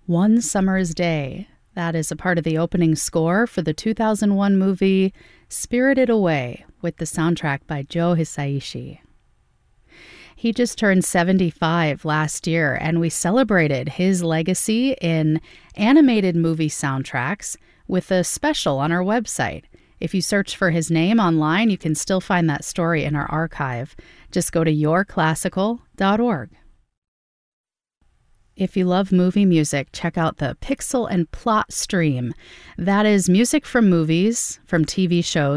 One Summer's Day. That is a part of the opening score for the 2001 movie Spirited Away, with the soundtrack by Joe Hisaishi. He just turned 75 last year, and we celebrated his legacy in animated movie soundtracks with a special on our website. If you search for his name online, you can still find that story in our archive. Just go to yourclassical.org. If you love movie music, check out the Pixel and Plot stream. That is music from movies, from TV shows,